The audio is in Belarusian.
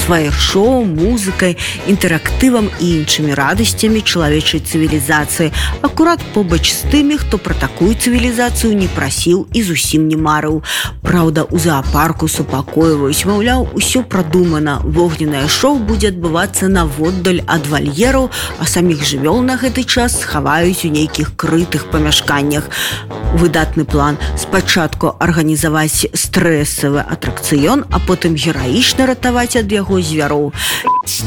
свае шоу, музыкай, інтэрактывам і іншымі радасцямі чалавечай цывілізацыі, акурат побач з тымі, хто пра такую цывілізацыю не прасіў і зусім не марыў. Праўда, у зоапарку супакойваюць, маўляў, усё прадумана. Вогненнае шоу будзе адбывацца наводдаль ад вальераў, а саміх жывёл на гэты час схаваюць у нейкіх крытых памяшканнях. Выдатны план. Спачатку арганізаваць стрэсавы атракцыён, а потым гераічна ратаваць ад яго звяроў.